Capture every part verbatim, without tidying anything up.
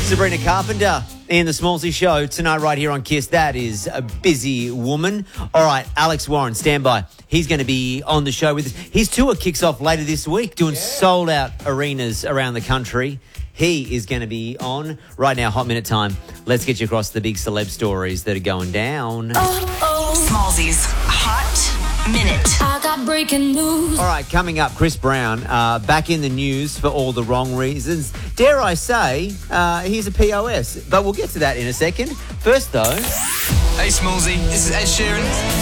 Sabrina Carpenter in the Smallsy Show tonight right here on Kiss. That is a busy woman. All right, Alex Warren, stand by. He's going to be on the show with us. His tour kicks off later this week, doing yeah. sold-out arenas around the country. He is going to be on right now, Hot Minute time. Let's get you across the big celeb stories that are going down. Oh, oh. Smallsy's Hot Minute. I got breaking news. All right, coming up, Chris Brown, uh, back in the news for all the wrong reasons. Dare I say, uh, he's a P O S, but we'll get to that in a second. First, though... Hey, Smallsy, this is Ed Sheeran.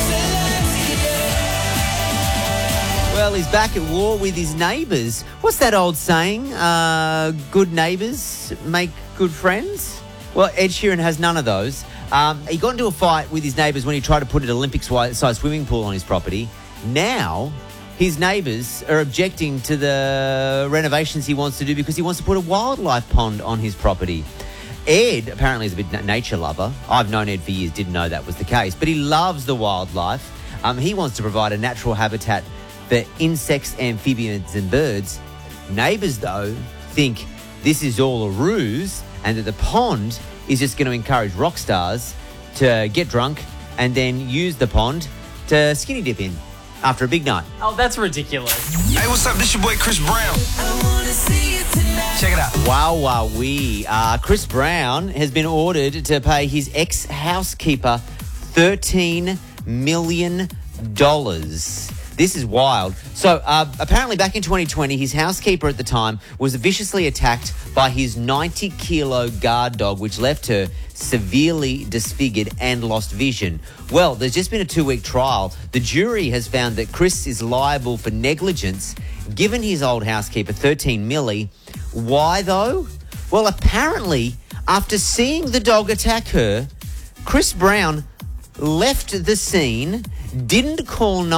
Well, he's back at war with his neighbours. What's that old saying? Uh, good neighbours make good friends? Well, Ed Sheeran has none of those. Um, he got into a fight with his neighbours when he tried to put an Olympic-sized swimming pool on his property. Now, his neighbours are objecting to the renovations he wants to do because he wants to put a wildlife pond on his property. Ed apparently is a bit nature lover. I've known Ed for years, didn't know that was the case. But he loves the wildlife. Um, he wants to provide a natural habitat for insects, amphibians and birds. Neighbours, though, think this is all a ruse and that the pond is just going to encourage rock stars to get drunk and then use the pond to skinny dip in after a big night. Oh, that's ridiculous. Hey, what's up? This your boy Chris Brown. Check it out. Wow, wow, we. Uh, Chris Brown has been ordered to pay his ex-housekeeper thirteen million dollars. This is wild. So, uh, apparently back in twenty twenty, his housekeeper at the time was viciously attacked by his ninety kilo guard dog, which left her severely disfigured and lost vision. Well, there's just been a two-week trial. The jury has found that Chris is liable for negligence, given his old housekeeper thirteen milli. Why, though? Well, apparently, after seeing the dog attack her, Chris Brown left the scene, didn't call